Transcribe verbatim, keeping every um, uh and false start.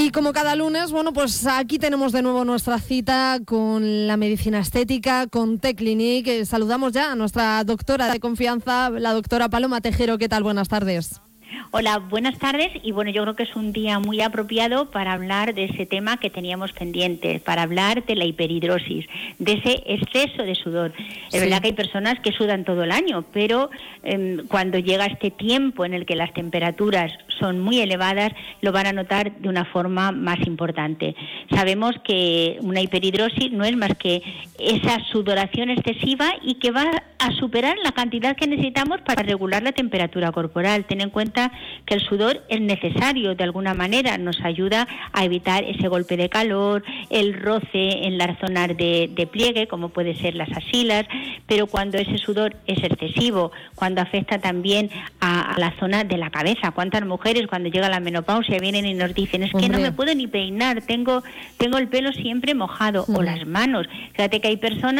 Y como cada lunes, bueno, pues aquí tenemos de nuevo nuestra cita con la medicina estética, con T-Clinic. Saludamos ya a nuestra doctora de confianza, la doctora Paloma Tejero. ¿Qué tal? Buenas tardes. Hola, buenas tardes. Y bueno, yo creo que es un día muy apropiado para hablar de ese tema que teníamos pendiente, para hablar de la hiperhidrosis, de ese exceso de sudor. Sí. Es verdad que hay personas que sudan todo el año, pero eh, cuando llega este tiempo en el que las temperaturas son muy elevadas, lo van a notar de una forma más importante. Sabemos que una hiperhidrosis no es más que esa sudoración excesiva y que va a superar la cantidad que necesitamos para regular la temperatura corporal. Ten en cuenta que el sudor es necesario de alguna manera, nos ayuda a evitar ese golpe de calor, el roce en las zonas de, de pliegue, como puede ser las axilas, pero cuando ese sudor es excesivo, cuando afecta también a, a la zona de la cabeza. ¿Cuántas mujeres cuando llega la menopausia vienen y nos dicen, es que Hombre. no me puedo ni peinar, tengo, tengo el pelo siempre mojado, uh-huh. o las manos? Fíjate que hay personas